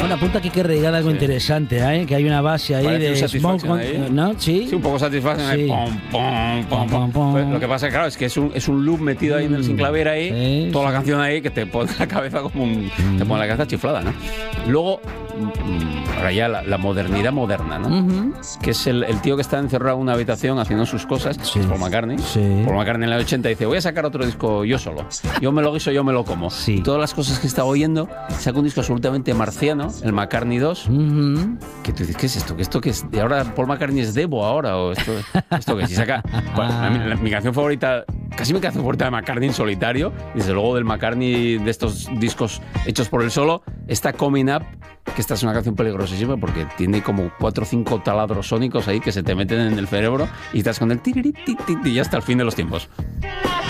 Bueno, apunta aquí que regala algo interesante, ¿eh? Que hay una base ahí Parece de Smoke, ¿no? Sí. Sí, un poco satisfacción. Sí. Pom, pom, pom. Pues lo que pasa es que, claro, es que es un loop metido ahí en el sinclavier ahí, toda la canción ahí, que te pone la cabeza como te pone la cabeza chiflada, ¿no? Luego, ahora ya la modernidad moderna, ¿no? Que es el tío que está encerrado en una habitación haciendo sus cosas, Paul McCartney. Paul McCartney en la 80 dice, voy a sacar otro disco yo solo. Yo me lo guiso, yo me lo como. Y todas las cosas que estaba oyendo, saca un disco absolutamente marciano, el McCartney 2, que tú dices, ¿qué es esto? ¿Esto qué es? ¿Y ahora Paul McCartney es Devo ahora? ¿O esto qué es? Y saca... Bueno, mi canción favorita, casi mi canción favorita de McCartney en solitario, desde luego del McCartney de estos discos hechos por él solo, está Coming Up, que esta es una canción peligrosísima porque tiene como 4 o 5 taladros sónicos ahí que se te meten en el cerebro y estás con el tiririt, y ya hasta el fin de los tiempos.